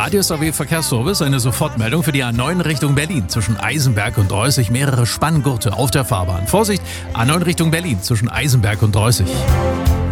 Radius AW Verkehrsservice, eine Sofortmeldung für die A9 Richtung Berlin. Zwischen Eisenberg und Dreußig mehrere Spanngurte auf der Fahrbahn. Vorsicht, A9 Richtung Berlin zwischen Eisenberg und Dreußig.